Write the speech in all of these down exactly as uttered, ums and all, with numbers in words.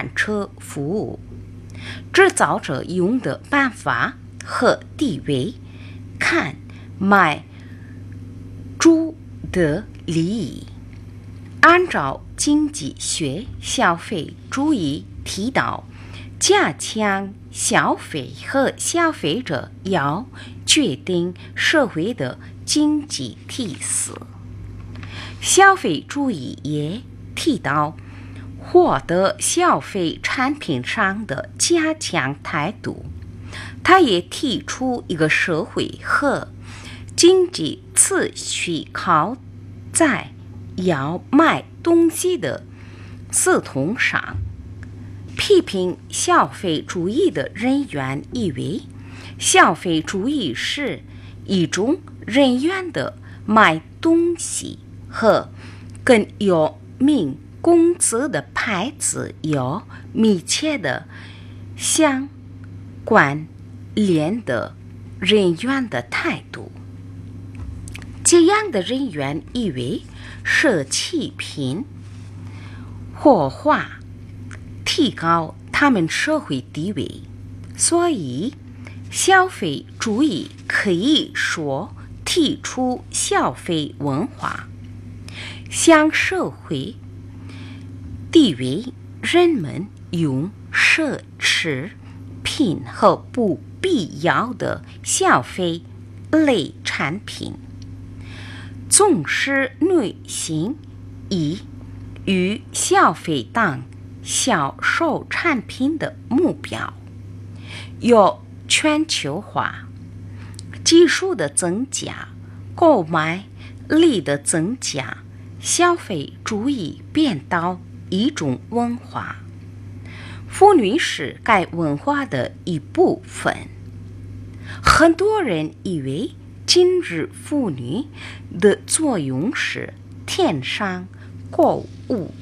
铲车服务。制造者用的办法和地位看买主的利益。按照经济学消费主义提到，加强消费和消费者要决定社会的经济体制。消费主义也提到获得消费产品上的加强态度。他也提出一个社会和经济秩序靠在要买东西的系统上。批评消费主义的人员以为，消费主义是一种人员的买东西和跟有名公司的牌子有密切的相关联的人员的态度。这样的人员以为奢侈品或化提高他们社会地位，所以消费主义可以说提出消费文化。向社会地位，人们用奢侈品和不必要的消费类产品，纵使女性以与消费当销售产品的目标。有全球化、技术的增加、购买力的增加，消费主义变到一种文化。妇女是该文化的一部分。很多人以为今日妇女的作用是电商购物。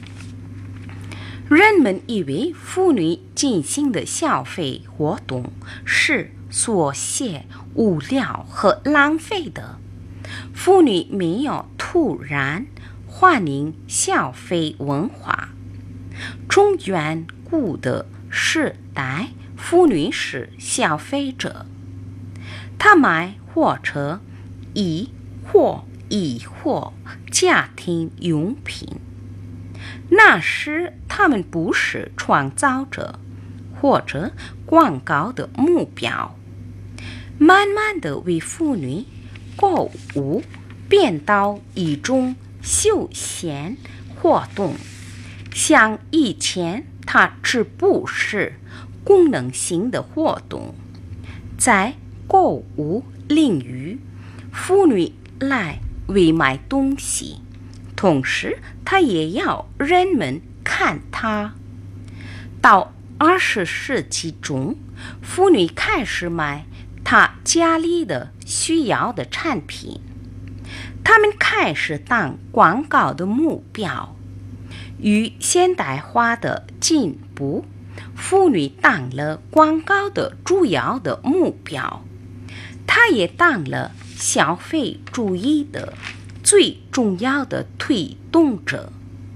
人们以为妇女进行的消费活动是琐屑、无聊和浪费的。妇女没有突然欢迎消费文化。从远古的时代，妇女是消费者，她买或者一或一或家庭用品。那时他们不是创造者或者广告的目标。慢慢的为妇女购物变到一种休闲活动，像以前它只不是功能性的活动。在购物领域，妇女来为买东西，同时她也要人们看她。到二十世纪中，妇女开始买她家里的需要的产品，她们开始当广告的目标。与现代化的进步，妇女当了广告的主要的目标，她也当了消费主义的最重要的推动者。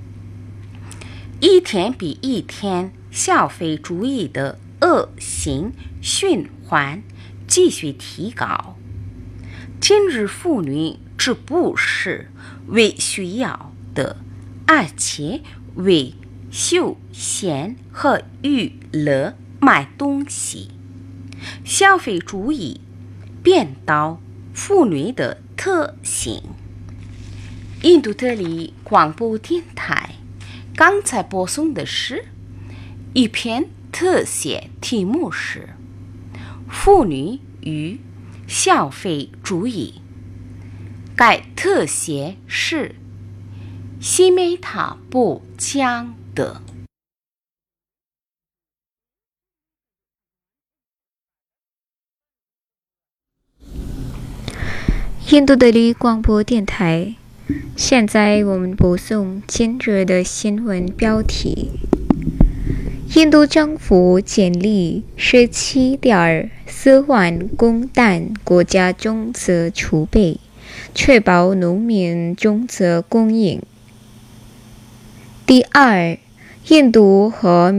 一天比一天，消费主义的恶性循环继续提高。今日妇女只不是为需要的，而且为休闲和娱乐买东西。消费主义变到妇女的特性。印度德里广播电台刚才播送的是一篇特写，题目是妇女与消费主义。该特写是西梅塔播讲的。 印度德里广播电台，现在我们播送今日的新闻标题：印度政府建立十七点四万公担国家种子储备，确保农民种子供应。第二，印度和